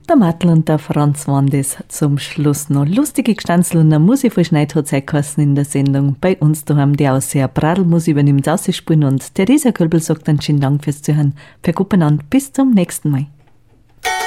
Der Mattel und der Franz waren das zum Schluss noch. Lustige Gestanzel und eine Musik von Schneid hat Zeit in der Sendung. Bei uns daheim die Ausseher Bradelmusik übernimmt Ausspielen und Theresa Kölbel sagt dann schönen Dank fürs Zuhören. Verkuppen an, bis zum nächsten Mal.